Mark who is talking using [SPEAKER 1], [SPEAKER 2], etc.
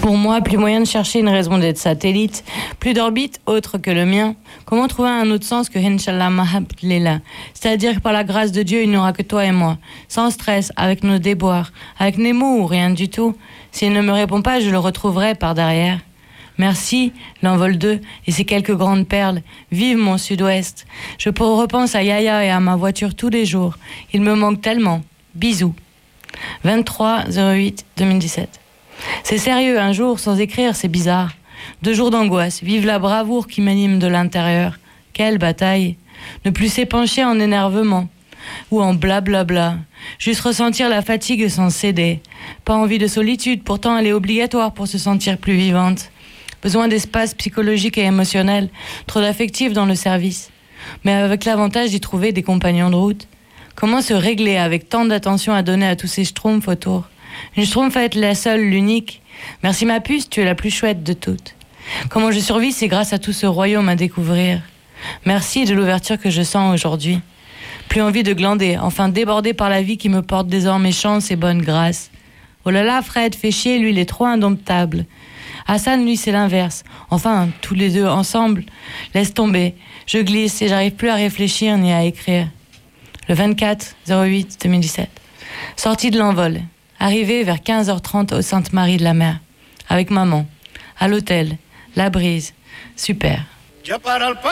[SPEAKER 1] Pour moi, plus moyen de chercher une raison d'être satellite, plus d'orbite autre que le mien. Comment trouver un autre sens que Inch'Allah Mahab Lela? C'est-à-dire que par la grâce de Dieu, il n'y aura que toi et moi. Sans stress, avec nos déboires, avec des mots ou rien du tout. S'il ne me répond pas, je le retrouverai par derrière. Merci, l'envol 2 et ses quelques grandes perles. Vive mon sud-ouest. Je repense à Yaya et à ma voiture tous les jours. Il me manque tellement. Bisous. 23/08/2017. C'est sérieux, un jour sans écrire, c'est bizarre. 2 jours d'angoisse, vive la bravoure qui m'anime de l'intérieur. Quelle bataille. Ne plus s'épancher en énervement ou en blablabla. Juste ressentir la fatigue sans céder. Pas envie de solitude, pourtant elle est obligatoire pour se sentir plus vivante. Besoin d'espace psychologique et émotionnel, trop d'affectif dans le service. Mais avec l'avantage d'y trouver des compagnons de route. Comment se régler avec tant d'attention à donner à tous ces schtroumpfs autour? Une schtroumpf à être la seule, l'unique. Merci ma puce, tu es la plus chouette de toutes. Comment je survis, c'est grâce à tout ce royaume à découvrir. Merci de l'ouverture que je sens aujourd'hui. Plus envie de glander, enfin débordé par la vie qui me porte désormais chance et bonne grâce. Oh là là, Fred, fait chier, lui, il est trop indomptable. Hassan, lui, c'est l'inverse. Enfin, tous les deux ensemble. Laisse tomber. Je glisse et j'arrive plus à réfléchir ni à écrire. Le 24/08/2017. Sortie de l'envol. Arrivée vers 15h30 au Sainte-Marie de la Mer. Avec maman. À l'hôtel. La brise. Super.